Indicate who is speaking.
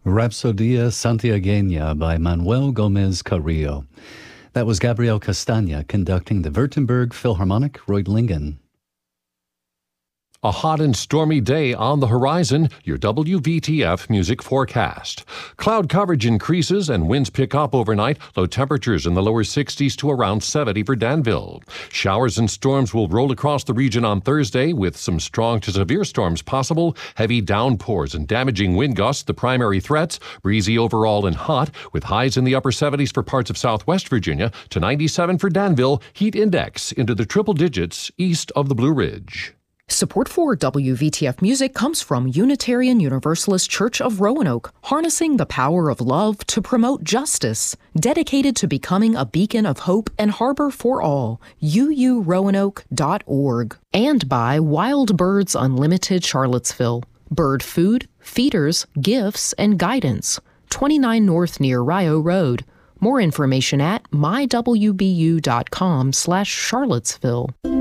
Speaker 1: Rapsodia Santiagueña by Manuel Gomez Carrillo. That was Gabriel Castagna conducting the Württemberg Philharmonic Reutlingen.
Speaker 2: A hot and stormy day on the horizon, your WVTF music forecast. Cloud coverage increases and winds pick up overnight, low temperatures in the lower 60s to around 70 for Danville. Showers and storms will roll across the region on Thursday with some strong to severe storms possible, heavy downpours and damaging wind gusts the primary threats, breezy overall and hot with highs in the upper 70s for parts of southwest Virginia to 97 for Danville, heat index into the triple digits east of the Blue Ridge.
Speaker 3: Support for WVTF Music comes from Unitarian Universalist Church of Roanoke, harnessing the power of love to promote justice, dedicated to becoming a beacon of hope and harbor for all, uuroanoke.org. And by Wild Birds Unlimited Charlottesville, bird food, feeders, gifts, and guidance, 29 North near Rio Road. More information at mywbu.com/Charlottesville.